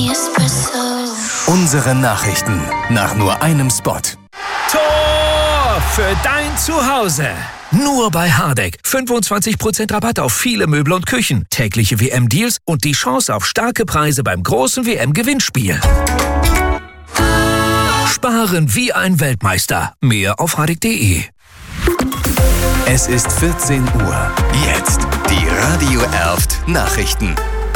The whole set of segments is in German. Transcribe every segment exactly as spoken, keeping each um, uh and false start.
Unsere Nachrichten nach nur einem Spot. Tor für dein Zuhause. Nur bei Hardegg. fünfundzwanzig Prozent Rabatt auf viele Möbel und Küchen, tägliche W M-Deals und die Chance auf starke Preise beim großen W M-Gewinnspiel. Sparen wie ein Weltmeister. Mehr auf hardegg punkt de. Es ist vierzehn Uhr. Jetzt die Radio Erft Nachrichten.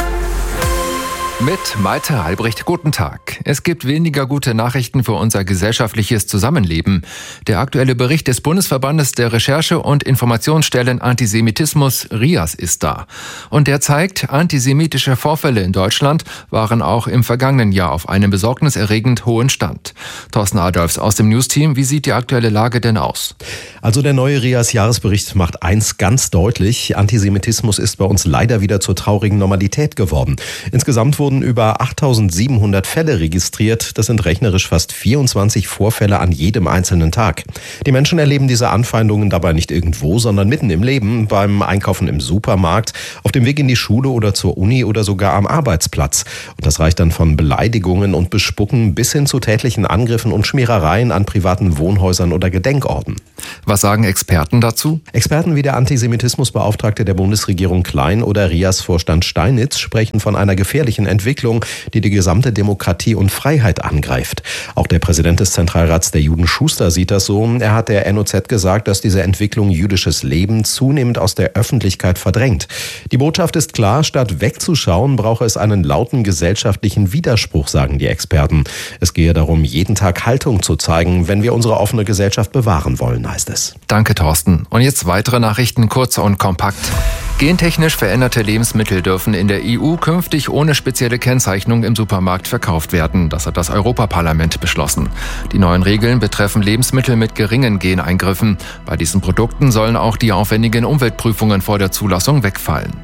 Mit Malte Albrecht, guten Tag. Es gibt weniger gute Nachrichten für unser gesellschaftliches Zusammenleben. Der aktuelle Bericht des Bundesverbandes der Recherche- und Informationsstellen Antisemitismus, R I A S, ist da. Und der zeigt, antisemitische Vorfälle in Deutschland waren auch im vergangenen Jahr auf einem besorgniserregend hohen Stand. Thorsten Adolfs aus dem Newsteam, wie sieht die aktuelle Lage denn aus? Also der neue R I A S-Jahresbericht macht eins ganz deutlich: Antisemitismus ist bei uns leider wieder zur traurigen Normalität geworden. Insgesamt wurden über achttausendsiebenhundert Fälle registriert. Das sind rechnerisch fast vierundzwanzig Vorfälle an jedem einzelnen Tag. Die Menschen erleben diese Anfeindungen dabei nicht irgendwo, sondern mitten im Leben, beim Einkaufen im Supermarkt, auf dem Weg in die Schule oder zur Uni oder sogar am Arbeitsplatz. Und das reicht dann von Beleidigungen und Bespucken bis hin zu tätlichen Angriffen und Schmierereien an privaten Wohnhäusern oder Gedenkorten. Was sagen Experten dazu? Experten wie der Antisemitismusbeauftragte der Bundesregierung Klein oder R I A S-Vorstand Steinitz sprechen von einer gefährlichen Entwicklung, die die gesamte Demokratie und Freiheit angreift. Auch der Präsident des Zentralrats der Juden, Schuster, sieht das so. Er hat der N O Z gesagt, dass diese Entwicklung jüdisches Leben zunehmend aus der Öffentlichkeit verdrängt. Die Botschaft ist klar: Statt wegzuschauen, brauche es einen lauten gesellschaftlichen Widerspruch, sagen die Experten. Es gehe darum, jeden Tag Haltung zu zeigen, wenn wir unsere offene Gesellschaft bewahren wollen, heißt es. Danke, Thorsten. Und jetzt weitere Nachrichten, kurz und kompakt. Gentechnisch veränderte Lebensmittel dürfen in der E U künftig ohne spezielle Kennzeichnung im Supermarkt verkauft werden. Das hat das Europaparlament beschlossen. Die neuen Regeln betreffen Lebensmittel mit geringen Geneingriffen. Bei diesen Produkten sollen auch die aufwendigen Umweltprüfungen vor der Zulassung wegfallen.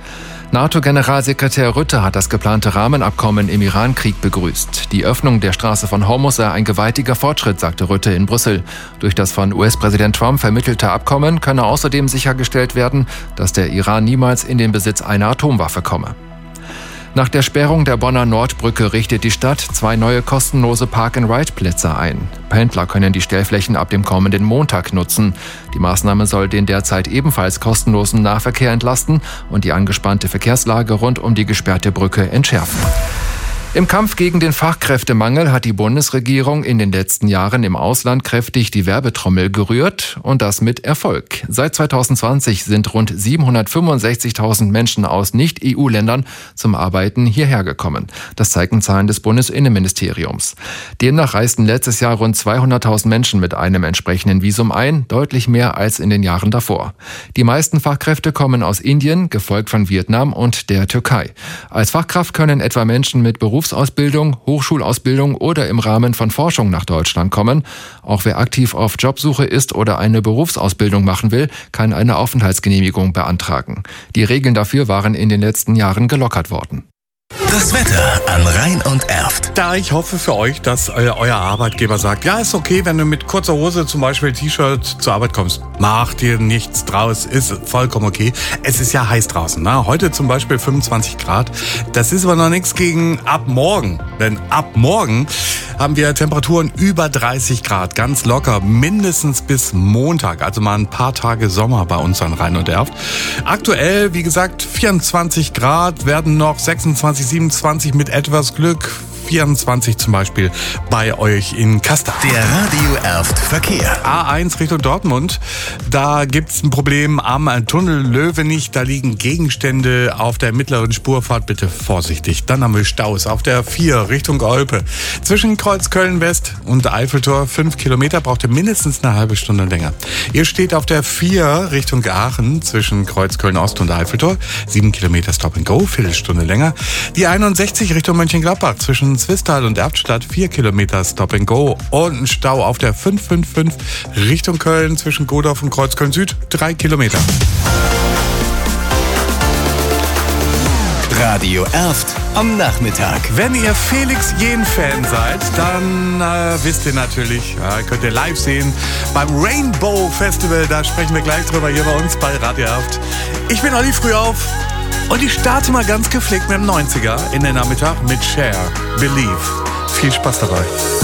NATO-Generalsekretär Rutte hat das geplante Rahmenabkommen im Iran-Krieg begrüßt. Die Öffnung der Straße von Hormuz sei ein gewaltiger Fortschritt, sagte Rutte in Brüssel. Durch das von U S-Präsident Trump vermittelte Abkommen könne außerdem sichergestellt werden, dass der Iran niemals in den Besitz einer Atomwaffe komme. Nach der Sperrung der Bonner Nordbrücke richtet die Stadt zwei neue kostenlose Park-and-Ride-Plätze ein. Pendler können die Stellflächen ab dem kommenden Montag nutzen. Die Maßnahme soll den derzeit ebenfalls kostenlosen Nahverkehr entlasten und die angespannte Verkehrslage rund um die gesperrte Brücke entschärfen. Im Kampf gegen den Fachkräftemangel hat die Bundesregierung in den letzten Jahren im Ausland kräftig die Werbetrommel gerührt, und das mit Erfolg. Seit zweitausendzwanzig sind rund siebenhundertfünfundsechzigtausend Menschen aus Nicht-E U-Ländern zum Arbeiten hierher gekommen. Das zeigen Zahlen des Bundesinnenministeriums. Demnach reisten letztes Jahr rund zweihunderttausend Menschen mit einem entsprechenden Visum ein, deutlich mehr als in den Jahren davor. Die meisten Fachkräfte kommen aus Indien, gefolgt von Vietnam und der Türkei. Als Fachkraft können etwa Menschen mit Berufs Berufsausbildung, Hochschulausbildung oder im Rahmen von Forschung nach Deutschland kommen. Auch wer aktiv auf Jobsuche ist oder eine Berufsausbildung machen will, kann eine Aufenthaltsgenehmigung beantragen. Die Regeln dafür waren in den letzten Jahren gelockert worden. Das Wetter an Rhein und Erft. Da ich hoffe für euch, dass euer, euer Arbeitgeber sagt, ja, ist okay, wenn du mit kurzer Hose, zum Beispiel T-Shirt, zur Arbeit kommst. Mach dir nichts draus, ist vollkommen okay. Es ist ja heiß draußen, ne? Heute zum Beispiel fünfundzwanzig Grad. Das ist aber noch nichts gegen ab morgen. Denn ab morgen haben wir Temperaturen über dreißig Grad, ganz locker, mindestens bis Montag. Also mal ein paar Tage Sommer bei uns an Rhein und Erft. Aktuell, wie gesagt, vierundzwanzig Grad, werden noch sechsundzwanzig, siebenundzwanzig mit etwas Glück, vierundzwanzig zum Beispiel bei euch in Kasta. Der Radio Erft Verkehr. A eins Richtung Dortmund, da gibt's ein Problem am Tunnel Löwenich. Da liegen Gegenstände auf der mittleren Spurfahrt. Bitte vorsichtig. Dann haben wir Staus auf der vier Richtung Olpe. Zwischen Kreuzköln West und Eiffeltor fünf Kilometer, braucht ihr mindestens eine halbe Stunde länger. Ihr steht auf der vier Richtung Aachen zwischen Kreuzköln Ost und Eiffeltor. sieben Kilometer Stop and Go, Viertelstunde länger. Die einundsechzig Richtung Mönchengladbach zwischen Zwistal und Erftstadt vier Kilometer Stop and Go und ein Stau auf der fünf fünf fünf Richtung Köln zwischen Godorf und Kreuzköln Süd drei Kilometer. Radio Erft am Nachmittag. Wenn ihr Felix Jähn-Fan seid, dann äh, wisst ihr natürlich, äh, könnt ihr live sehen beim Rainbow Festival. Da sprechen wir gleich drüber hier bei uns bei Radio Erft. Ich bin Olli Frühauf. Und ich starte mal ganz gepflegt mit dem neunziger in den Nachmittag mit Cher, Believe. Viel Spaß dabei.